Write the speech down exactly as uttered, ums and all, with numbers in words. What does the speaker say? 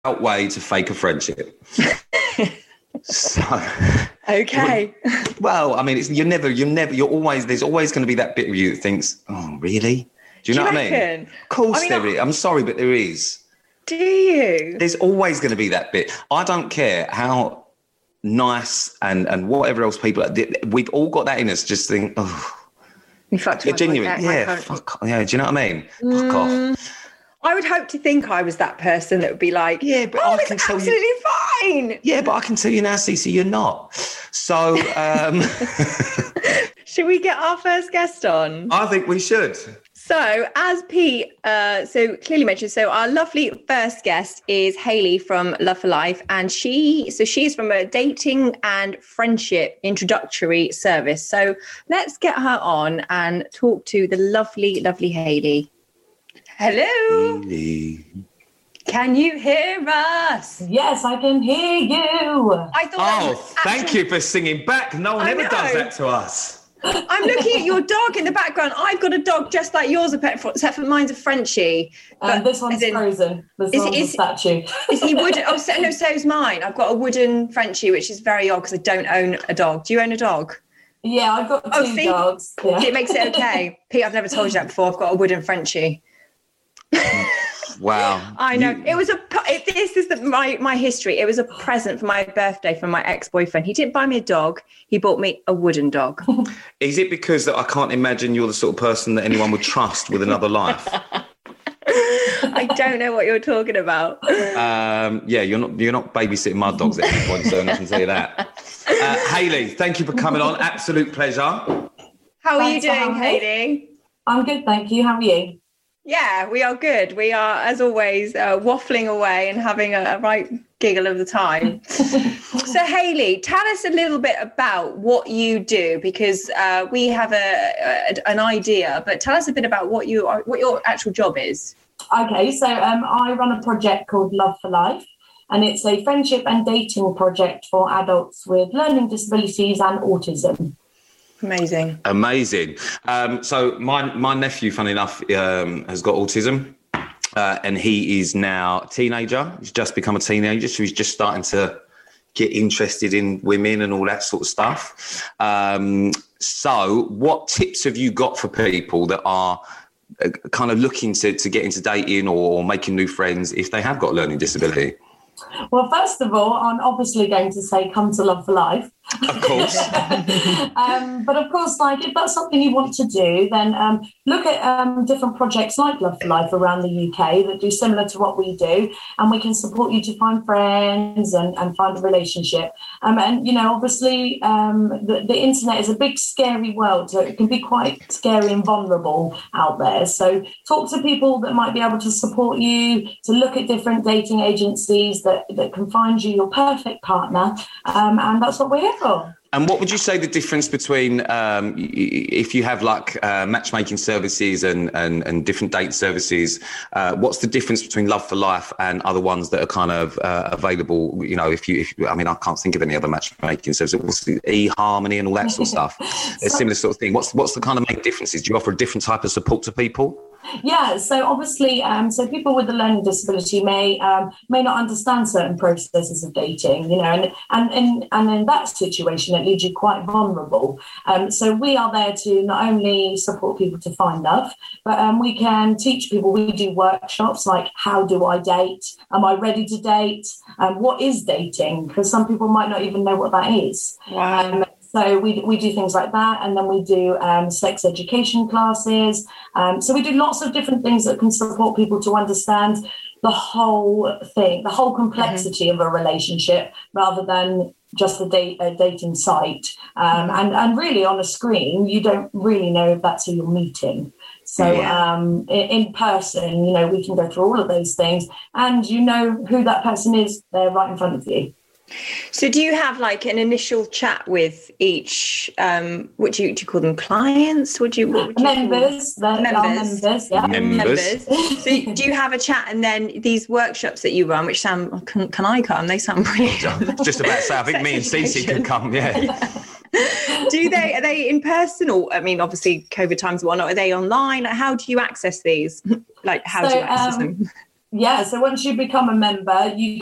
way to fake a friendship. So, okay. Well, I mean, it's, you're never, you're never, you're always, there's always going to be that bit of you that thinks, oh, really? Do you know Do you what reckon? I mean? Of course I mean, there I- is. I'm sorry, but there is. Do you? There's always going to be that bit. I don't care how nice and, and whatever else people are. We've all got that in us. Just think, oh, You fucked you're my genuine. boy, Yeah, my fuck. Yeah, do you know what I mean? Mm. Fuck off. I would hope to think I was that person that would be like, Yeah, but oh, I it's can tell absolutely you. fine. Yeah, but I can tell you now, Cece, you're not. So, um, should we get our first guest on? I think we should. So, as Pete uh, so clearly mentioned, so our lovely first guest is Hayley from Love for Life, and she so she's from a dating and friendship introductory service. So let's get her on and talk to the lovely, lovely Hayley. Hello. Hayley. Can you hear us? Yes, I can hear you. I thought. that Oh, was thank actually- you for singing back. No one I ever know. does that to us. I'm looking at your dog in the background. I've got a dog just like yours, except for mine's a Frenchie. And But this one's as in- frozen. This Is- one's is- a statue. Is he wooden? Oh, so, no, so's mine. I've got a wooden Frenchie, which is very odd because I don't own a dog. Do you own a dog? Yeah, I've got Oh, two see? dogs. Yeah. It makes it okay. Pete, I've never told you that before. I've got a wooden Frenchie. Wow. I know. You- It was a. It, this is the, my my history. It was a present for my birthday from my ex-boyfriend. He didn't buy me a dog. He bought me a wooden dog. Is it because that I can't imagine you're the sort of person that anyone would trust with another life? I don't know what you're talking about. Um, yeah, you're not you're not babysitting my dogs at any point, so I can tell you that. Uh, Hayley, thank you for coming on. Absolute pleasure. How are you Thanks for doing, having me. Hayley? I'm good, thank you. How are you? Yeah, we are good. We are, as always, uh, waffling away and having a, a right giggle of the time. So, Hayley, tell us a little bit about what you do, because uh, we have a, a an idea, but tell us a bit about what you are, what your actual job is. Okay, so um, I run a project called Love for Life, and it's a friendship and dating project for adults with learning disabilities and autism. Amazing. Amazing. Um, so my my nephew, funny enough, um, has got autism, uh, and he is now a teenager. He's just become a teenager, so he's just starting to get interested in women and all that sort of stuff. Um, so, what tips have you got for people that are uh, kind of looking to to get into dating or making new friends if they have got a learning disability? Well, first of all, I'm obviously going to say come to Love for Life. Of course. um, but of course, like if that's something you want to do, then um, look at um, different projects like Love for Life around the U K that do similar to what we do, and we can support you to find friends and, and find a relationship. Um, and, you know, obviously um, the, the internet is a big, scary world, so it can be quite scary and vulnerable out there. So talk to people that might be able to support you, to look at different dating agencies that, that can find you your perfect partner. Um, and that's what we're here for. And what would you say the difference between um, y- y- if you have like uh, matchmaking services and, and, and different date services, uh, what's the difference between Love for Life and other ones that are kind of uh, available? You know, if you, if I mean, I can't think of any other matchmaking services, what's the eHarmony and all that sort of stuff. A similar sort of thing. What's, what's the kind of main differences? Do you offer a different type of support to people? Yeah, so obviously, um, so people with a learning disability may um, may not understand certain processes of dating, you know, and and and, and in that situation, it leaves you quite vulnerable. Um, so we are there to not only support people to find love, but um, we can teach people. We do workshops like how do I date? Am I ready to date? Um, what is dating? Because some people might not even know what that is. Wow. Um, So we we do things like that, and then we do um, sex education classes. Um, so we do lots of different things that can support people to understand the whole thing, the whole complexity mm-hmm. of a relationship, rather than just a, date, a dating site. Um, and, and really on a screen, you don't really know if that's who you're meeting. So yeah. um, in, in person, you know, we can go through all of those things, and you know who that person is there right in front of you. So do you have like an initial chat with each, um, what do you, do you call them, clients? Would you, what would you members, call them? members, members, yeah. Members. So do you have a chat, and then these workshops that you run, which sound, can, can I come? They sound brilliant. Just about to say, I think me and Cece could come, yeah. yeah. Do they, are they in person, or, I mean, obviously COVID times and whatnot, are they online? How do you access these? Like, how So, do you access um, them? yeah, so once you become a member, you